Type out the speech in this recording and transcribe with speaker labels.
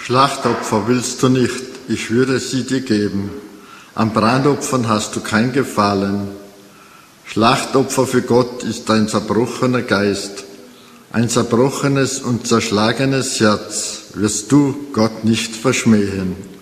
Speaker 1: Schlachtopfer willst du nicht, ich würde sie dir geben. An Brandopfern hast du kein Gefallen. Schlachtopfer für Gott ist ein zerbrochener Geist. Ein zerbrochenes und zerschlagenes Herz wirst du Gott nicht verschmähen.